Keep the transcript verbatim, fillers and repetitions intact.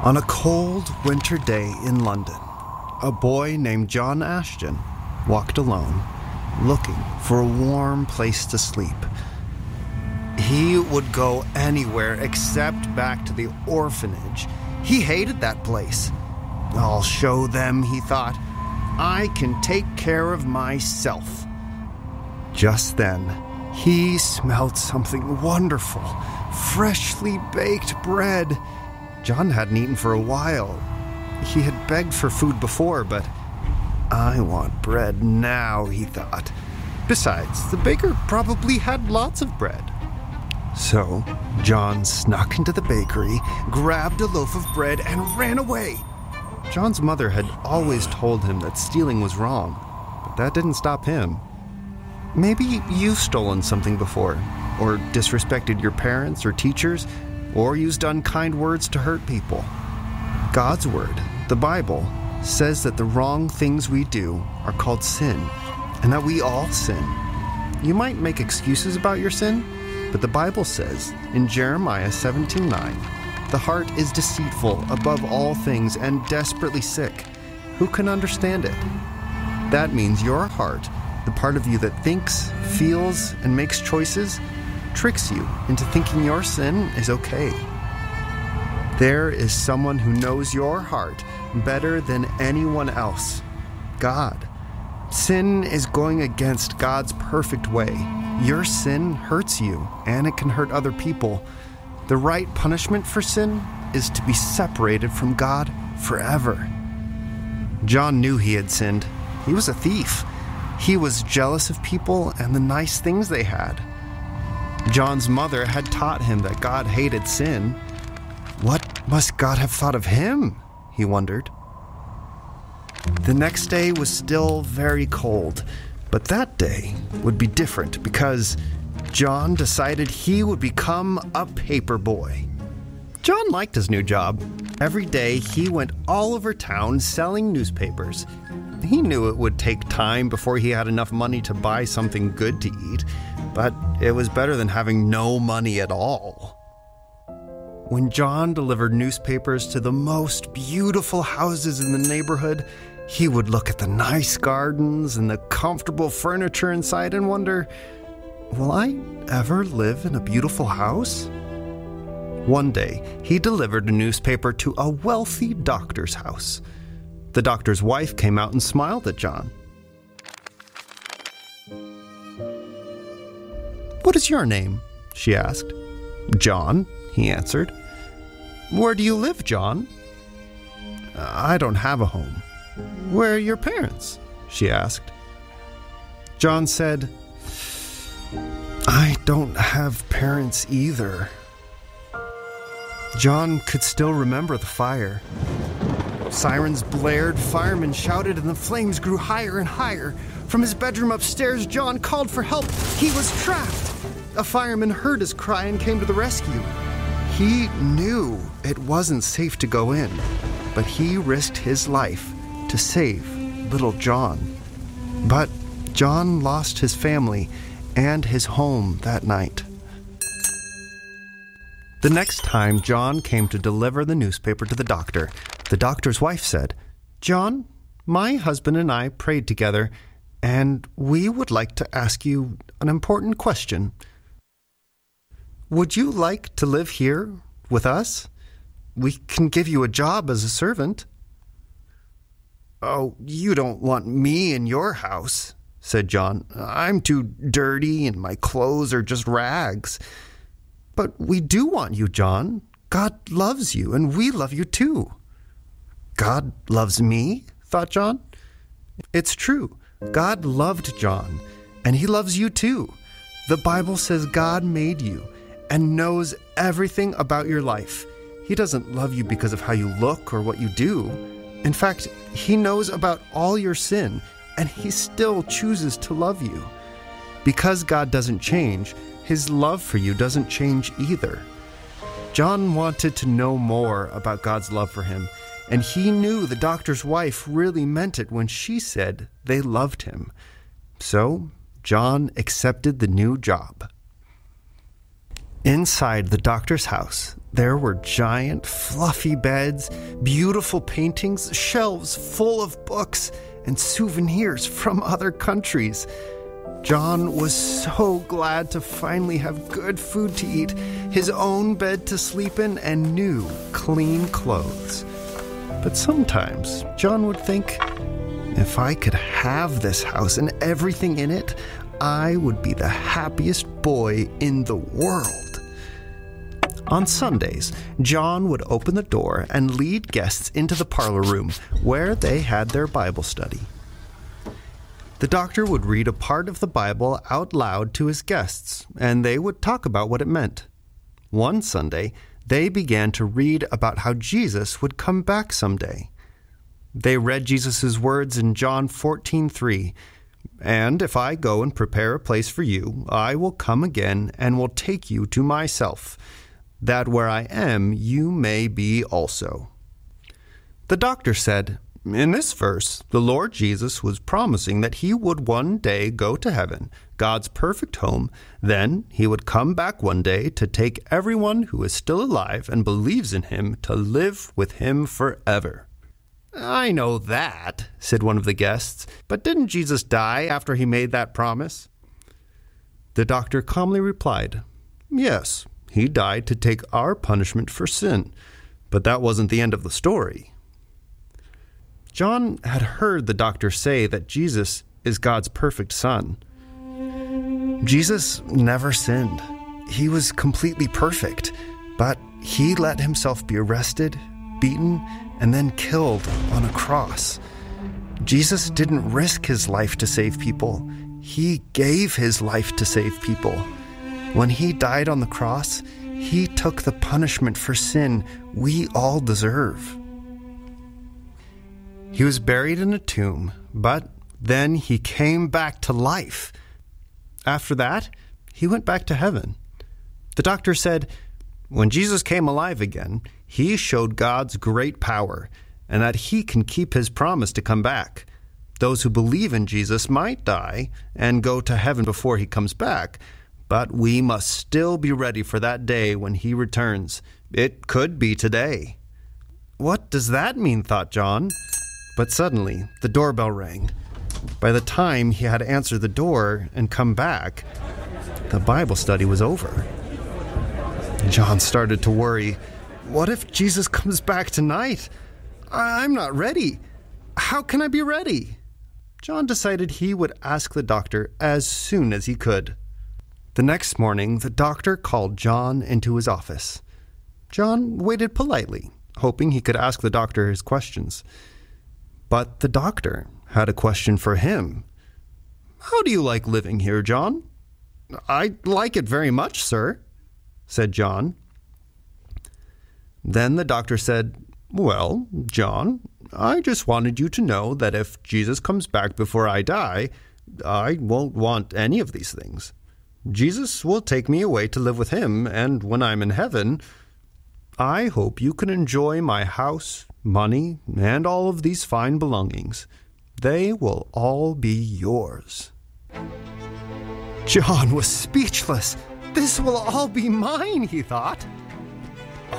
On a cold winter day in London, a boy named John Ashton walked alone, looking for a warm place to sleep. He would go anywhere except back to the orphanage. He hated that place. I'll show them, he thought. I can take care of myself. Just then, he smelled something wonderful. Freshly baked bread. John hadn't eaten for a while. He had begged for food before, but I want bread now, he thought. Besides, the baker probably had lots of bread. So, John snuck into the bakery, grabbed a loaf of bread, and ran away. John's mother had always told him that stealing was wrong, but that didn't stop him. Maybe you've stolen something before, or disrespected your parents or teachers, or used unkind words to hurt people. God's word, the Bible, says that the wrong things we do are called sin, and that we all sin. You might make excuses about your sin, but the Bible says in Jeremiah seventeen nine, the heart is deceitful above all things and desperately sick. Who can understand it? That means your heart, the part of you that thinks, feels, and makes choices, tricks you into thinking your sin is okay. There is someone who knows your heart better than anyone else. God. Sin is going against God's perfect way. Your sin hurts you, and it can hurt other people. The right punishment for sin is to be separated from God forever. John knew he had sinned. He was a thief. He was jealous of people and the nice things they had. John's mother had taught him that God hated sin. What must God have thought of him? He wondered. The next day was still very cold, but that day would be different because John decided he would become a paper boy. John liked his new job. Every day he went all over town selling newspapers. He knew it would take time before he had enough money to buy something good to eat, but it was better than having no money at all. When John delivered newspapers to the most beautiful houses in the neighborhood, he would look at the nice gardens and the comfortable furniture inside and wonder, will I ever live in a beautiful house? One day, he delivered a newspaper to a wealthy doctor's house. The doctor's wife came out and smiled at John. "What is your name?" she asked. "John," he answered. "Where do you live, John?" "I don't have a home." "Where are your parents?" she asked. John said, "I don't have parents either." John could still remember the fire. Sirens blared, firemen shouted, and the flames grew higher and higher. From his bedroom upstairs, John called for help. He was trapped. A fireman heard his cry and came to the rescue. He knew it wasn't safe to go in, but he risked his life to save little John. But John lost his family and his home that night. The next time John came to deliver the newspaper to the doctor, the doctor's wife said, "John, my husband and I prayed together, and we would like to ask you an important question. Would you like to live here with us? We can give you a job as a servant." "Oh, you don't want me in your house," said John. "I'm too dirty and my clothes are just rags." "But we do want you, John. God loves you, and we love you too." "God loves me?" thought John. It's true. God loved John, and he loves you too. The Bible says God made you and knows everything about your life. He doesn't love you because of how you look or what you do. In fact, he knows about all your sin, and he still chooses to love you. Because God doesn't change, his love for you doesn't change either. John wanted to know more about God's love for him, and he knew the doctor's wife really meant it when she said they loved him. So, John accepted the new job. Inside the doctor's house, there were giant, fluffy beds, beautiful paintings, shelves full of books, and souvenirs from other countries. John was so glad to finally have good food to eat, his own bed to sleep in, and new, clean clothes. But sometimes John would think, if I could have this house and everything in it, I would be the happiest boy in the world. On Sundays, John would open the door and lead guests into the parlor room where they had their Bible study. The doctor would read a part of the Bible out loud to his guests, and they would talk about what it meant. One Sunday, they began to read about how Jesus would come back someday. They read Jesus' words in John fourteen three, "And if I go and prepare a place for you, I will come again and will take you to myself, that where I am, you may be also." The doctor said, in this verse, the Lord Jesus was promising that he would one day go to heaven, God's perfect home. Then he would come back one day to take everyone who is still alive and believes in him to live with him forever. "I know that," said one of the guests, "but didn't Jesus die after he made that promise?" The doctor calmly replied, "Yes, he died to take our punishment for sin, but that wasn't the end of the story." John had heard the doctor say that Jesus is God's perfect son. Jesus never sinned. He was completely perfect, but he let himself be arrested, beaten, and then killed on a cross. Jesus didn't risk his life to save people. He gave his life to save people. When he died on the cross, he took the punishment for sin we all deserve. He was buried in a tomb, but then he came back to life. After that, he went back to heaven. The doctor said, when Jesus came alive again, he showed God's great power and that he can keep his promise to come back. Those who believe in Jesus might die and go to heaven before he comes back, but we must still be ready for that day when he returns. It could be today. What does that mean, thought John? But suddenly, the doorbell rang. By the time he had answered the door and come back, the Bible study was over. John started to worry. What if Jesus comes back tonight? I'm not ready. How can I be ready? John decided he would ask the doctor as soon as he could. The next morning, the doctor called John into his office. John waited politely, hoping he could ask the doctor his questions. But the doctor had a question for him. "How do you like living here, John?" "I like it very much, sir," said John. Then the doctor said, "Well, John, I just wanted you to know that if Jesus comes back before I die, I won't want any of these things. Jesus will take me away to live with him, and when I'm in heaven, I hope you can enjoy my house, money, and all of these fine belongings. They will all be yours." John was speechless. This will all be mine, he thought.